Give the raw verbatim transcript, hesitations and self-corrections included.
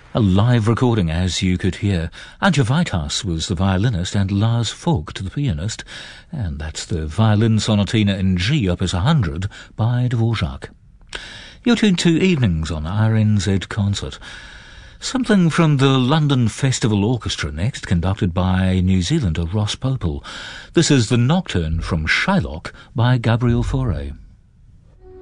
A live recording, as you could hear. Antje Whitehouse was the violinist and Lars Vogt the pianist, and that's the Violin Sonatina in G, opus one hundred, by Dvorak. You're tuned to Evenings on R N Z Concert. Something from the London Festival Orchestra next, conducted by New Zealander Ross Popel. This is the Nocturne from Shylock by Gabriel Fauré.